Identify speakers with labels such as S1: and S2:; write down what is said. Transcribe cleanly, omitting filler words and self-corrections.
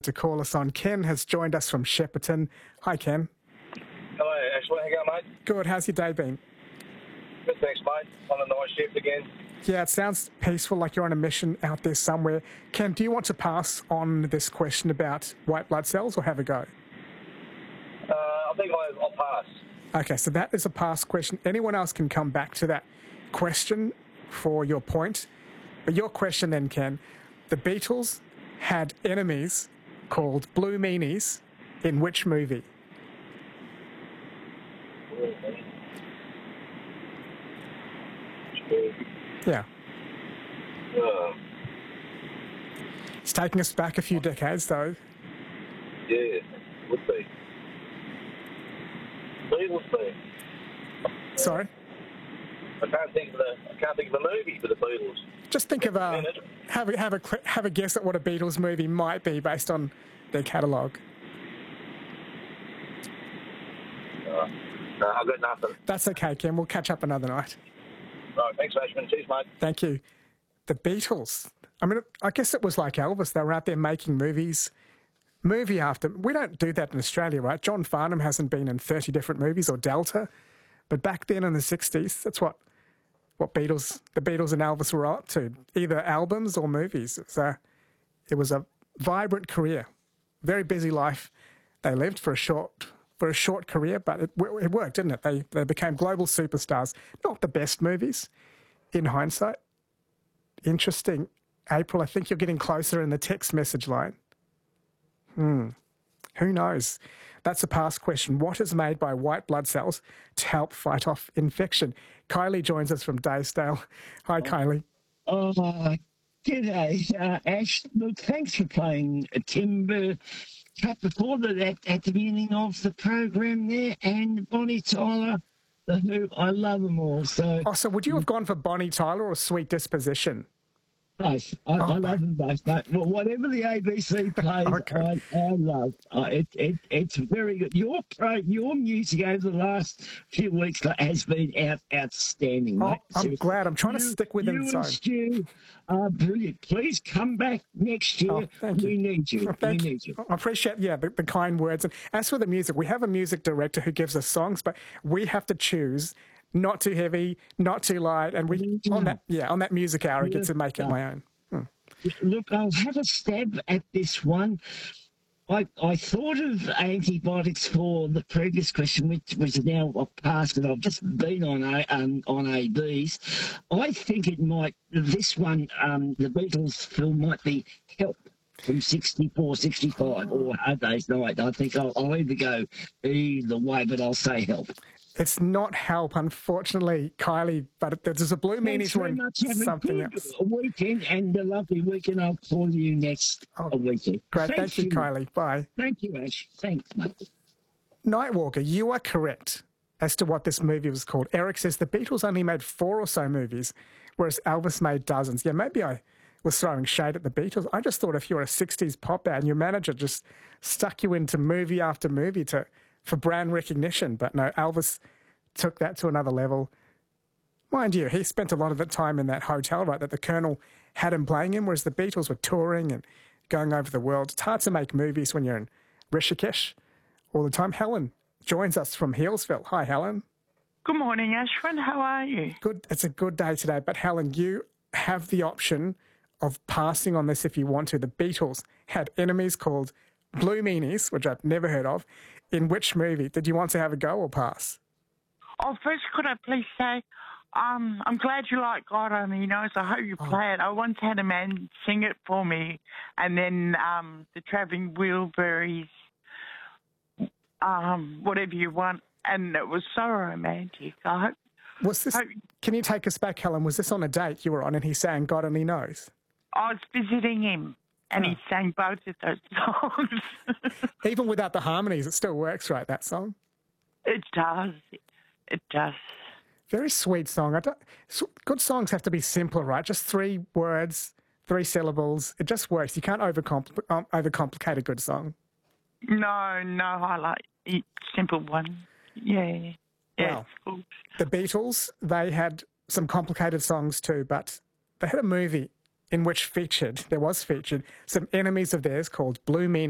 S1: to call us on. Ken has joined us from Shepparton. Hi, Ken.
S2: Hello, Ashley. How you going, mate?
S1: Good. How's your day been?
S2: Good, thanks, mate. On a night shift again.
S1: Yeah, it sounds peaceful, like you're on a mission out there somewhere. Ken, do you want to pass on this question about white blood cells or have a go?
S2: I think I'll pass.
S1: Okay, so that is a pass question. Anyone else can come back to that question for your point. But your question then, Ken, the Beatles had enemies called Blue Meanies in which movie? Yeah. It's taking us back a few decades, though.
S2: Yeah, would be. Beatles thing.
S1: Sorry?
S2: I can't think of the movie for the Beatles.
S1: Just think of have a guess at what a Beatles movie might be based on their catalogue.
S2: No, I've got nothing.
S1: That's okay, Ken. We'll catch up another night.
S2: Right, thanks, Ashman. Cheers, mate.
S1: Thank you. The Beatles. I mean, I guess it was like Elvis. They were out there making movies, movie after. We don't do that in Australia, right? John Farnham hasn't been in 30 different movies, or Delta. But back then in the 60s, that's what the Beatles and Elvis were up to, either albums or movies. It was a vibrant career, very busy life they lived for a short career, but it worked, didn't it? They became global superstars. Not the best movies, in hindsight. Interesting. April, I think you're getting closer in the text message line. Who knows? That's a past question. What is made by white blood cells to help fight off infection? Kylie joins us from Daysdale. Hi, Kylie.
S3: Oh, g'day, Ash. Look, thanks for playing Timber Cut before that at the beginning of the program there, and Bonnie Tyler, the Who. I love them all. So
S1: would you have gone for Bonnie Tyler or Sweet Disposition?
S3: both. I love them both. But whatever the ABC plays, okay. I love. It's very good. Your music over the last few weeks has been outstanding, mate.
S1: I'm glad. I'm trying to stick within the zone.
S3: Stu are brilliant. Please come back next year.
S1: Thank you.
S3: We need you.
S1: Thank
S3: we
S1: you.
S3: need you.
S1: I appreciate the kind words. And as for the music, we have a music director who gives us songs, but we have to choose. Not too heavy, not too light, and on that music hour, I get to make it my own.
S3: Look, I'll have a stab at this one. I thought of antibiotics for the previous question, which was now past, and I've just been on ABs. I think it might. This one, the Beatles film might be Help from 64, 65, or Hard Day's Night. I think I'll either go either way, but I'll say Help.
S1: It's not Help, unfortunately, Kylie, but there's a Blue Meanies one. Something else.
S3: A weekend and a lovely weekend. I'll call you next weekend.
S1: Great, thank you, Kylie. Bye.
S3: Thank you, Ash. Thanks, mate.
S1: Nightwalker, you are correct as to what this movie was called. Eric says the Beatles only made 4 or so movies, whereas Elvis made dozens. Yeah, maybe I was throwing shade at the Beatles. I just thought if you were a 60s pop band, your manager just stuck you into movie after movie for brand recognition. But no, Elvis took that to another level. Mind you, he spent a lot of the time in that hotel, right, that the Colonel had him playing in, whereas the Beatles were touring and going over the world. It's hard to make movies when you're in Rishikesh all the time. Helen joins us from Healesville. Hi, Helen.
S4: Good morning, Ashwin. How are you?
S1: Good. It's a good day today. But Helen, you have the option of passing on this if you want to. The Beatles had enemies called Blue Meanies, which I've never heard of. In which movie? Did you want to have a go or pass?
S4: Oh, first, could I please say, I'm glad you like God Only Knows. I hope you play it. I once had a man sing it for me, and then the Travelling Wilburys, whatever you want, and it was so romantic. I hope.
S1: Can you take us back, Helen? Was this on a date you were on and he sang God Only Knows?
S4: I was visiting him. And he sang both of those songs.
S1: Even without the harmonies, it still works, right, that song?
S4: It does. It does.
S1: Very sweet song. Good songs have to be simpler, right? Just 3 words, 3 syllables. It just works. You can't overcomplicate a good song.
S4: No, I like a simple one. Yeah.
S1: Well,
S4: cool.
S1: The Beatles, they had some complicated songs too, but they had a movie in which there was featured some enemies of theirs called Blue Meanies.